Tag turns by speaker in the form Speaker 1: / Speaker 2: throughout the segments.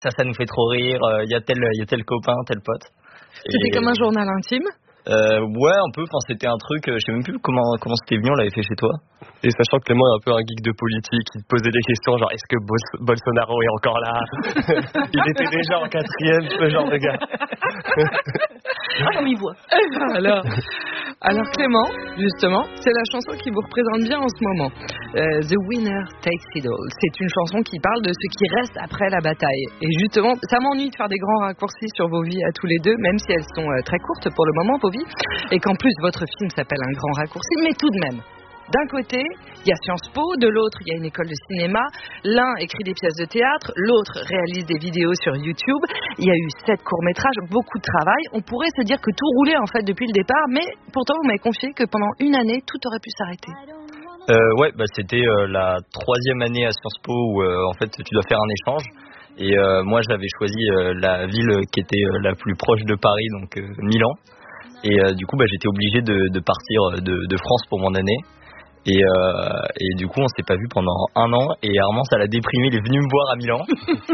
Speaker 1: ça nous fait trop rire, il y a tel copain, tel pote.
Speaker 2: C'était comme un journal intime?
Speaker 1: Ouais, un peu. Enfin, c'était un truc. Je sais même plus comment c'était venu. On l'avait fait chez toi.
Speaker 3: Et sachant que Clément est un peu un geek de politique, il te posait des questions genre est-ce que Bolsonaro est encore là? Il était déjà en 4e, ce genre de gars.
Speaker 2: Comme il voit. Alors Clément, justement, c'est la chanson qui vous représente bien en ce moment. The Winner Takes It All. C'est une chanson qui parle de ce qui reste après la bataille. Et justement, ça m'ennuie de faire des grands raccourcis sur vos vies à tous les deux, même si elles sont très courtes pour le moment, vos vies. Et qu'en plus, votre film s'appelle Un grand raccourci, mais tout de même. D'un côté, il y a Sciences Po, de l'autre, il y a une école de cinéma. L'un écrit des pièces de théâtre, l'autre réalise des vidéos sur YouTube. Il y a eu 7 courts-métrages, beaucoup de travail. On pourrait se dire que tout roulait en fait depuis le départ, mais pourtant vous m'avez confié que pendant une année, tout aurait pu s'arrêter.
Speaker 1: Ouais, c'était la 3e année à Sciences Po où en fait tu dois faire un échange. Et moi j'avais choisi la ville qui était la plus proche de Paris, donc Milan. Et du coup j'étais obligé de partir de France pour mon année. Et du coup on s'est pas vu pendant 1 an et Armand ça l'a déprimé, il est venu me voir à Milan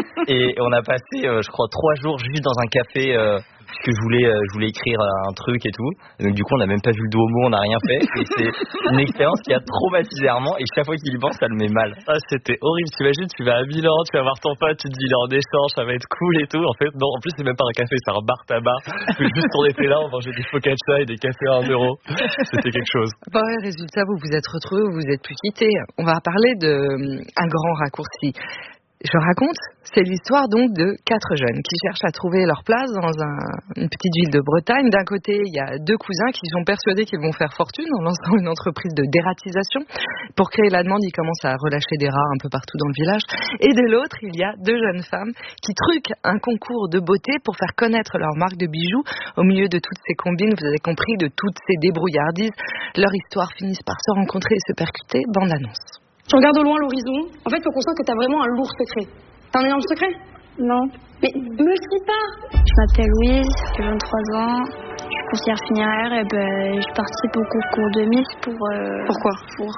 Speaker 1: et on a passé je crois 3 jours juste dans un café puisque je voulais écrire un truc et tout. Et donc du coup on n'a même pas vu le Duomo, on n'a rien fait et c'est une expérience qui a traumatisé Armand et chaque fois qu'il y pense ça le met mal.
Speaker 3: C'était horrible, t'imagines, tu vas à Milan, tu vas voir ton pote, tu te dis il est en échange, ça va être cool et tout. En fait non, en plus c'est même pas un café, c'est un bar tabac. Juste on était là, on mangeait des focaccia et des cafés à 1 euro. C'était quelque chose.
Speaker 2: Bon, résultat, vous vous êtes retrouvés, vous vous êtes plus quittés. On va parler d'un grand raccourci. Je raconte, c'est l'histoire donc de 4 jeunes qui cherchent à trouver leur place dans une petite ville de Bretagne. D'un côté, il y a 2 cousins qui sont persuadés qu'ils vont faire fortune en lançant une entreprise de dératisation. Pour créer la demande, ils commencent à relâcher des rats un peu partout dans le village. Et de l'autre, il y a 2 jeunes femmes qui truquent un concours de beauté pour faire connaître leur marque de bijoux. Au milieu de toutes ces combines, vous avez compris, de toutes ces débrouillardises, leur histoire finissent par se rencontrer et se percuter. Bande annonce.
Speaker 4: Je regarde au loin l'horizon. En fait, faut qu'on sente que t'as vraiment un lourd secret. T'as un énorme secret?
Speaker 5: Non.
Speaker 4: Mais me le dis pas!
Speaker 5: Je m'appelle Louise, j'ai 23 ans, je suis conseillère funéraire et je participe au concours de Miss pour...
Speaker 4: Pourquoi?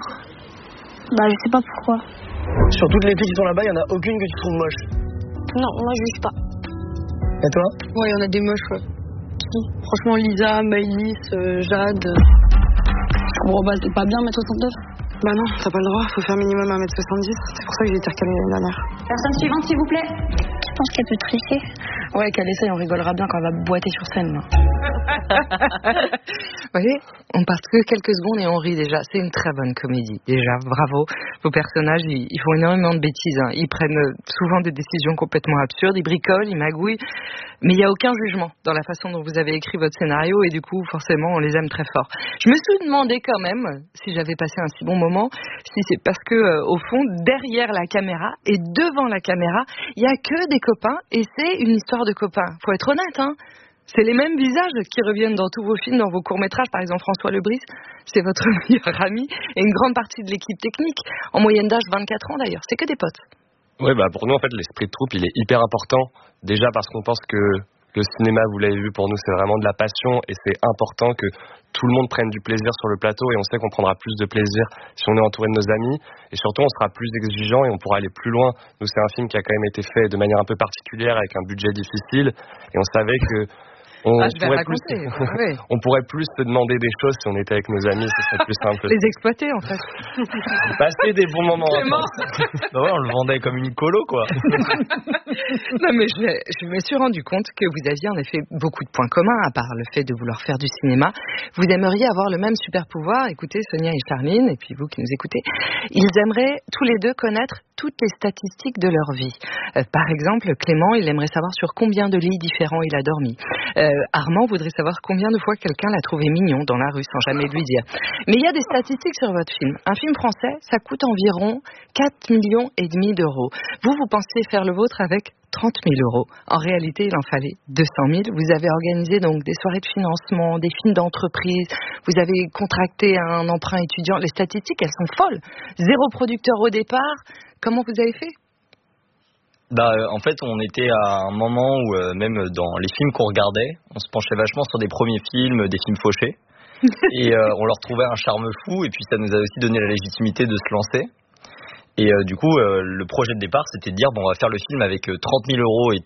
Speaker 5: Je sais pas pourquoi.
Speaker 6: Sur toutes les filles qui sont là-bas, il y en a aucune que tu trouves moche.
Speaker 5: Non, moi je juge pas.
Speaker 6: Et toi?
Speaker 4: Ouais, il y en a des moches, ouais. Qui? Franchement, Lisa, Maëlys, Jade... Je comprends pas, c'est pas bien mettre 69?
Speaker 7: Bah non, t'as pas le droit, faut faire minimum 1m70. C'est pour ça que j'ai été recalée l'année dernière.
Speaker 5: Personne suivante, s'il vous plaît. Je pense qu'elle peut tricher.
Speaker 4: Ouais, qu'elle essaye, on rigolera bien quand elle va boiter sur scène, là.
Speaker 2: Vous voyez, on passe que quelques secondes et on rit déjà. C'est une très bonne comédie. Déjà, bravo. Vos personnages, ils font énormément de bêtises. Ils prennent souvent des décisions complètement absurdes. Ils bricolent, ils magouillent. Mais il n'y a aucun jugement dans la façon dont vous avez écrit votre scénario. Et du coup, forcément, on les aime très fort. Je me suis demandé quand même, si j'avais passé un si bon moment, si c'est parce que, au fond, derrière la caméra et devant la caméra, il n'y a que des copains. Et c'est une histoire de copains. Faut être honnête, hein. C'est les mêmes visages qui reviennent dans tous vos films, dans vos courts-métrages. Par exemple, François Lebris, c'est votre meilleur ami et une grande partie de l'équipe technique. En moyenne d'âge, 24 ans d'ailleurs. C'est que des potes.
Speaker 3: Ouais, pour nous, en fait, l'esprit de troupe, il est hyper important. Déjà parce qu'on pense que le cinéma, vous l'avez vu, pour nous, c'est vraiment de la passion et c'est important que tout le monde prenne du plaisir sur le plateau et on sait qu'on prendra plus de plaisir si on est entouré de nos amis et surtout, on sera plus exigeant et on pourra aller plus loin. Nous, c'est un film qui a quand même été fait de manière un peu particulière avec un budget difficile et on savait que on pourrait plus se demander des choses si on était avec nos amis, ce serait plus simple.
Speaker 2: Les exploiter en fait.
Speaker 3: Passer des bons moments.
Speaker 1: Ouais, on le vendait comme une colo quoi.
Speaker 2: Non mais je me suis rendu compte que vous aviez en effet beaucoup de points communs à part le fait de vouloir faire du cinéma. Vous aimeriez avoir le même super pouvoir. Écoutez Sonia et Charline et puis vous qui nous écoutez, ils aimeraient tous les deux connaître toutes les statistiques de leur vie. Par exemple, Clément, il aimerait savoir sur combien de lits différents il a dormi. Armand voudrait savoir combien de fois quelqu'un l'a trouvé mignon dans la rue sans jamais lui dire. Mais il y a des statistiques sur votre film. Un film français, ça coûte environ 4,5 millions d'euros. Vous pensiez faire le vôtre avec 30 000 euros. En réalité, il en fallait 200 000. Vous avez organisé donc des soirées de financement, des films d'entreprise. Vous avez contracté un emprunt étudiant. Les statistiques, elles sont folles. 0 producteur au départ. Comment vous avez fait ?
Speaker 1: En fait, on était à un moment où, même dans les films qu'on regardait, on se penchait vachement sur des premiers films, des films fauchés. Et on leur trouvait un charme fou. Et puis, ça nous a aussi donné la légitimité de se lancer. Et du coup, le projet de départ, c'était de dire, on va faire le film avec 30 000 euros et